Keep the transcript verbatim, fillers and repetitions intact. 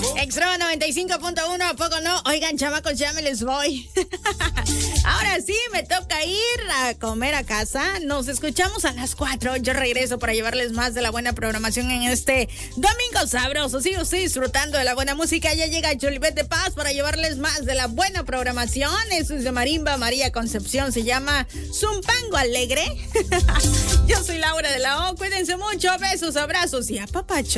Extra noventa y cinco punto uno, ¿a poco no? Oigan, chamacos, ya me les voy. Ahora sí, me toca ir a comer a casa. Nos escuchamos a las cuatro. Yo regreso para llevarles más de la buena programación en este domingo sabroso. Sigo usted disfrutando de la buena música. Ya llega Jolivet de Paz para llevarles más de la buena programación. Eso es de Marimba María Concepción. Se llama Zumpango Alegre. Yo soy Laura de la O. Cuídense mucho. Besos, abrazos y apapacho.